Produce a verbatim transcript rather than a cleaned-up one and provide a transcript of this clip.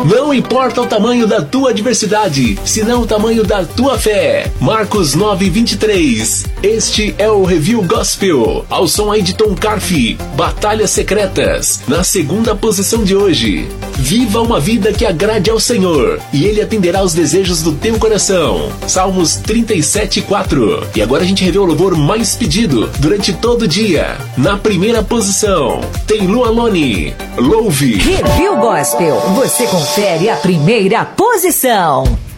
Não importa o tamanho da tua adversidade, senão o tamanho da tua fé. Marcos nove, vinte e três. Este é o Review Gospel, ao som aí de Tom Carfi, Batalhas Secretas, na segunda posição de hoje. Viva uma vida que agrade ao Senhor, e Ele atenderá os desejos do teu coração. Salmos trinta e sete, quatro. E agora a gente revê o louvor mais pedido durante todo o dia. Na primeira posição, tem Lu Alone, Louve. Review Gospel, você confere a primeira posição.